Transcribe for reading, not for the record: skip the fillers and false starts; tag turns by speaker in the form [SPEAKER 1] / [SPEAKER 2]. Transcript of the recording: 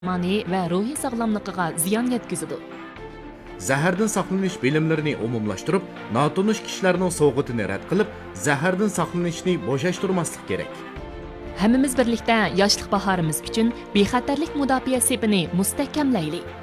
[SPEAKER 1] ma'niy va ruhiy sog'lomligiga ziyon yetkazadi.
[SPEAKER 2] Zahardan saqlanish bilimlarini umumlashtirib, notanish kishilarning so'g'itini rad qilib, zahardan saqlanishni bo'shashtirmaslik kerak.
[SPEAKER 1] Hammamiz birlikda yoshlik bahorimiz uchun bexatarlik mudofaa sepini mustahkamlaylik.